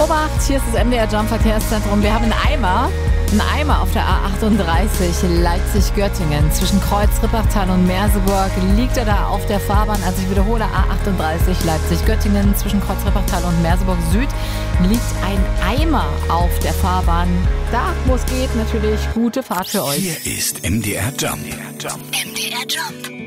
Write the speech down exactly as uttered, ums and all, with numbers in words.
Obacht, hier ist das M D R Jump Verkehrszentrum. Wir haben einen Eimer, einen Eimer auf der A achtunddreißig Leipzig-Göttingen. Zwischen Kreuz-Rippertal und Merseburg liegt er da auf der Fahrbahn. Also ich wiederhole, A achtunddreißig Leipzig-Göttingen. Zwischen Kreuz-Rippertal und Merseburg Süd liegt ein Eimer auf der Fahrbahn. Da, wo es geht, natürlich gute Fahrt für euch. Hier ist M D R Jump. M D R Jump.